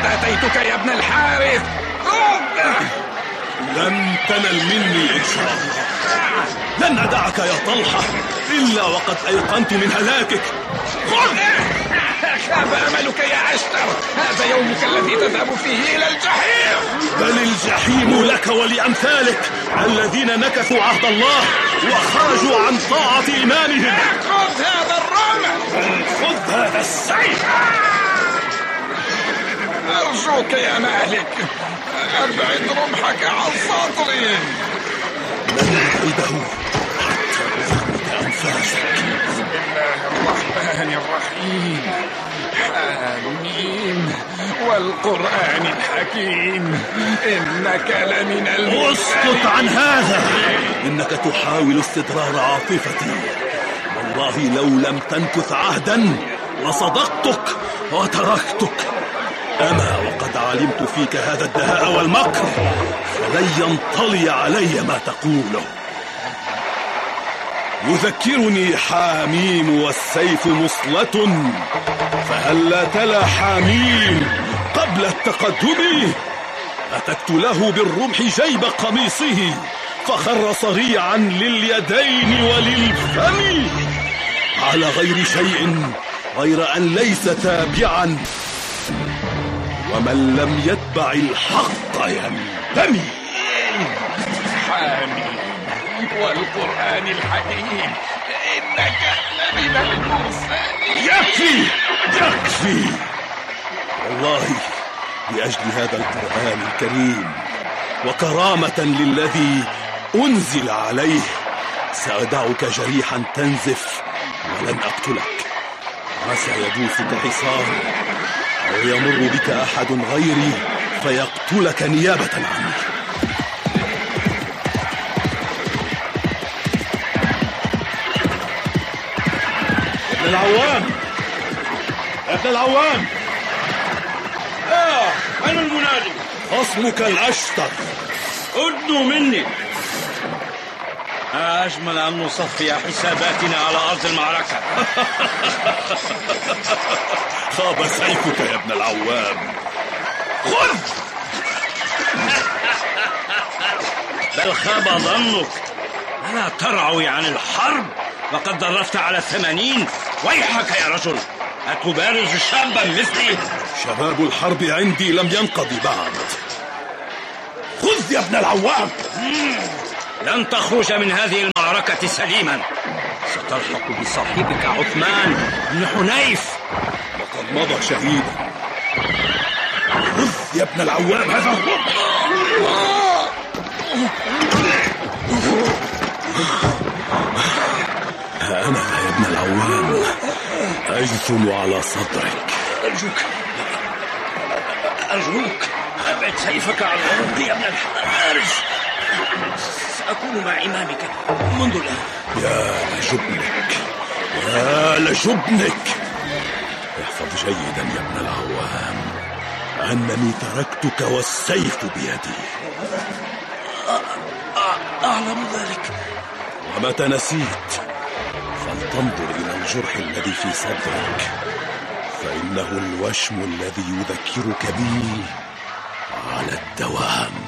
لقد أتيتك يا ابن الحارث. لن تنل مني إن شاء الله. لن أدعك يا طلحة إلا وقد أيقنت من هلاكك. خذ! خاب أملك يا عشتر، هذا يومك الذي تذهب فيه إلى الجحيم. بل الجحيم لك ولأمثالك الذين نكثوا عهد الله وخرجوا عن طاعة إمامهم. خذ هذا الرمح، خذ هذا السيف. أرجوك يا مالك، أبعد رمحك عن صدري. لن أعيده حتى أخرج أنفاسك. بسم الله الرحمن الرحيم. حميم والقرآن الحكيم، إنك لمن المرسلين. اسكت عن هذا، إنك تحاول استدرار عاطفتي. والله لو لم تنكث عهدا لصدقتك وتركتك. أما وقد علمت فيك هذا الدهاء والمكر، فلن ينطلي علي ما تقوله. يذكرني حميم والسيف مصلة، فهلا تلا حميم قبل التقدم. أتكت له بالرمح جيب قميصه فخر صريعا لليدين وللفم، على غير شيء غير أن ليس تابعا، ومن لم يتبع الحق ينتمي. حميم والقرآن الحكيم، إنك لمن المرسلين. يكفي يكفي والله، لأجل هذا القرآن الكريم وكرامة للذي أنزل عليه سأدعك جريحا تنزف ولن أقتلك. عسى يدوسك حصار أو يمر بك أحد غيري فيقتلك نيابة عني. ابن العوام، ابن العوام، أين المنادي؟ خصمك الأشتر. أدنوا مني. أجمل أن نصفي حساباتنا على أرض المعركة. خاب سيفك يا ابن العوام. خذ! بل خاب ظنك. ألا ترعوي عن الحرب وقد درفت على 80؟ ويحك يا رجل، أتبارز شابا مثلي؟ شباب الحرب عندي لم ينقضي بعد. خذ يا ابن العوام. لن تخرج من هذه المعركة سليما. ستلحق بصاحبك عثمان بن حنيف وقد مضى شهيدا. خذ يا ابن العوام هذا الرمح. أنا يا ابن العوام أجثم على صدرك. أرجوك أبعد سيفك عن عنقي يا ابن الحارث. سأكون مع إمامك منذ الآن. يا لجبنك، يا لجبنك. احفظ جيدا يا ابن العوام أنني تركتك والسيف بيدي. أعلم ذلك. ومتى نسيت فلتنظر إلى الجرح الذي في صدرك، فإنه الوشم الذي يذكرك بي على الدوام.